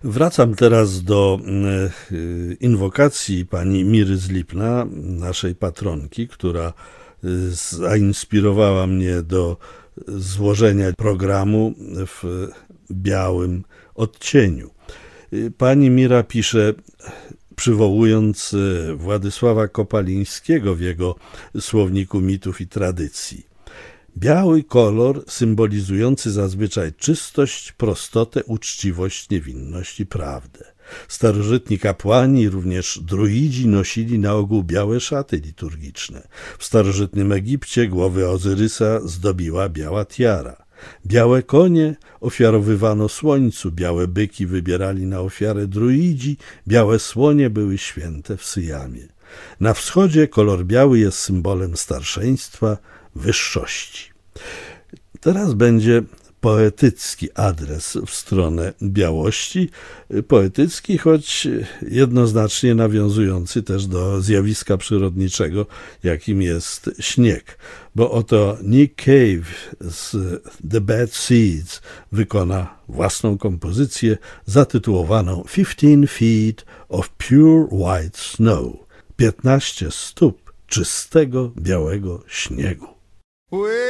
Wracam teraz do inwokacji pani Miry z Lipna, naszej patronki, która zainspirowała mnie do złożenia programu w białym odcieniu. Pani Mira pisze, przywołując Władysława Kopalińskiego w jego słowniku mitów i tradycji. Biały kolor symbolizujący zazwyczaj czystość, prostotę, uczciwość, niewinność i prawdę. Starożytni kapłani, również druidzi nosili na ogół białe szaty liturgiczne. W starożytnym Egipcie głowy Ozyrysa zdobiła biała tiara. Białe konie ofiarowywano słońcu, białe byki wybierali na ofiarę druidzi, białe słonie były święte w Syjamie. Na wschodzie kolor biały jest symbolem starszeństwa, wyższości. Teraz będzie poetycki adres w stronę białości. Poetycki, choć jednoznacznie nawiązujący też do zjawiska przyrodniczego, jakim jest śnieg. Bo oto Nick Cave z The Bad Seeds wykona własną kompozycję zatytułowaną 15 Feet of Pure White Snow. 15 stóp czystego białego śniegu.